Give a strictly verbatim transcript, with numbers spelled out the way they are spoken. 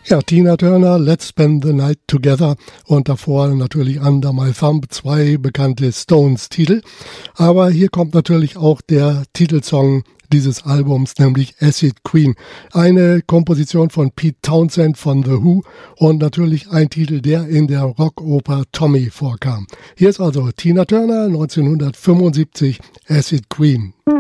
Ja, Tina Turner, Let's Spend the Night Together und davor natürlich Under My Thumb, zwei bekannte Stones-Titel. Aber hier kommt natürlich auch der Titelsong dieses Albums, nämlich Acid Queen. Eine Komposition von Pete Townshend von The Who und natürlich ein Titel, der in der Rockoper Tommy vorkam. Hier ist also Tina Turner, neunzehnhundertfünfundsiebzig, Acid Queen.